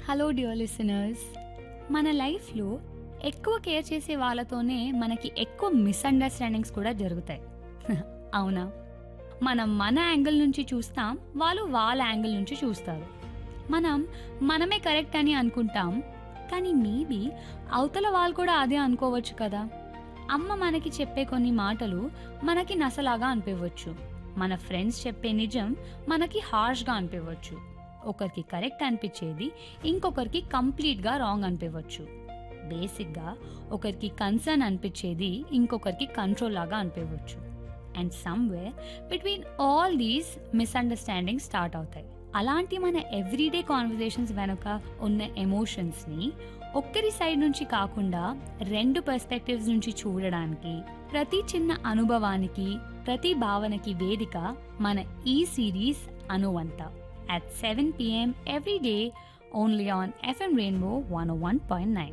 Hello dear listeners. మన లైఫ్లో ఎక్కువ కేర్ చేసే వాళ్ళతోనే మనకి ఎక్కువ మిస్అండర్స్టాండింగ్స్ కూడా జరుగుతాయి. అవునా? మనం మన యాంగిల్ నుంచి చూస్తాం, వాళ్ళు వాళ్ళ యాంగిల్ నుంచి చూస్తారు. మనం మనమే కరెక్ట్ అని అనుకుంటాం, కానీ మేబీ అవతల వాళ్ళు కూడా అదే అనుకోవచ్చు కదా. అమ్మ మనకి చెప్పే కొన్ని మాటలు మనకి నసలాగా అనిపించవచ్చు. మన ఫ్రెండ్స్ చెప్పే నిజం మనకి హార్ష్గా అనిపించవచ్చు. ఒకరికి కరెక్ట్ అనిపించేది ఇంకొకరికి కంప్లీట్గా రాంగ్ అనిపించవచ్చు. బేసిక్గా ఒకరికి కన్సర్న్ అనిపించేది ఇంకొకరికి కంట్రోల్ లాగా అనిపించవచ్చు. And somewhere between all these misunderstanding start అవుతాయి. అలాంటి మన ఎవ్రీడే కాన్వర్జేషన్స్ వెనుక ఉన్న ఎమోషన్స్ని ఒక్కరి సైడ్ నుంచి కాకుండా రెండు పర్స్పెక్టివ్స్ నుంచి చూడడానికి, ప్రతి చిన్న అనుభవానికి, ప్రతి భావనకి వేదిక మన ఈ series అనువంత at 7 p.m. every day only on FM Rainbow 101.9.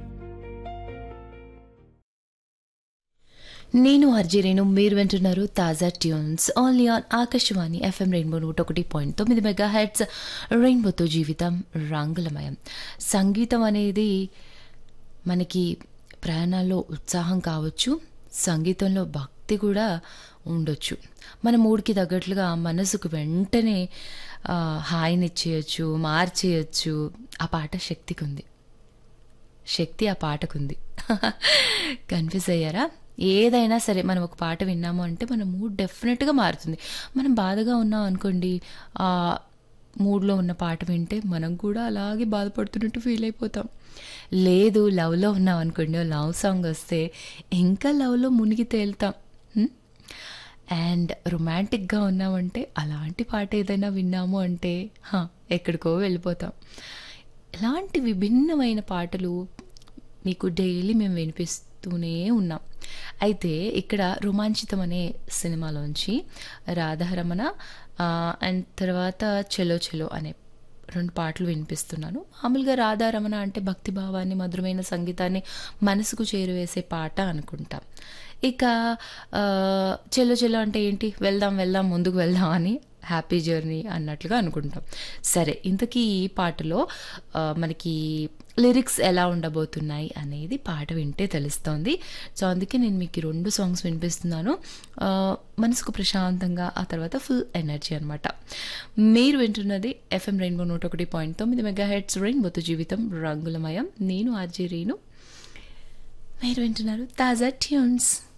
నేను రేణు, మీరు వింటున్నారు తాజా tunes only on Akashvani FM rainbow 101.9 megahertz. రెయిన్బోతో జీవితం రంగులమయం. సంగీతం అనేది మనకి ప్రయాణాల్లో ఉత్సాహం కావచ్చు, సంగీతంలో భక్తి కూడా ఉండొచ్చు. మన మూడ్కి తగ్గట్లుగా మనసుకు వెంటనే హాయినిచ్చేయచ్చు, మార్చేయచ్చు. ఆ పాట శక్తికి ఉంది, శక్తి ఆ పాటకుంది. కన్ఫ్యూజ్ అయ్యారా? ఏదైనా సరే మనం ఒక పాట విన్నాము అంటే మన మూడ్ డెఫినెట్గా మారుతుంది. మనం బాధగా ఉన్నాం అనుకోండి, ఆ మూడ్లో ఉన్న పాట వింటే మనం కూడా అలాగే బాధపడుతున్నట్టు ఫీల్ అయిపోతాం. లేదు, లవ్లో ఉన్నాం అనుకోండి, లవ్ సాంగ్ వస్తే ఇంకా లవ్లో మునిగి తేలుతాం. అండ్ రొమాంటిక్గా ఉన్నామంటే అలాంటి పాట ఏదైనా విన్నాము అంటే ఎక్కడికో వెళ్ళిపోతాం. ఇలాంటి విభిన్నమైన పాటలు మీకు డైలీ మేము వినిపిస్తూనే ఉన్నాం. అయితే ఇక్కడ రోమాంచితం అనే సినిమాలోంచి రాధారమణ అండ్ తర్వాత చెలో చెలో అనే రెండు పాటలు వినిపిస్తున్నాను. మామూలుగా రాధారమణ అంటే భక్తిభావాన్ని, మధురమైన సంగీతాన్ని మనసుకు చేరువేసే పాట అనుకుంటాం. ఇక చెలో చెలో అంటే ఏంటి, వెళ్దాం వెళ్దాం ముందుకు వెళ్దాం అని, హ్యాపీ జర్నీ అన్నట్లుగా అనుకుంటాం. సరే, ఇంతకీ ఈ పాటలో మనకి లిరిక్స్ ఎలా ఉండబోతున్నాయి అనేది పాట వింటే తెలుస్తోంది. సో అందుకే నేను మీకు ఈ రెండు సాంగ్స్ వినిపిస్తున్నాను. మనసుకు ప్రశాంతంగా, ఆ తర్వాత ఫుల్ ఎనర్జీ అనమాట. మీరు వింటున్నది ఎఫ్ఎం రెయిన్బో 101.9 మెగాహెర్ట్జ్. రెయిన్బోతో జీవితం రంగులమయం. నేను రేణు, మీరు వింటున్నారు తాజా ట్యూన్స్.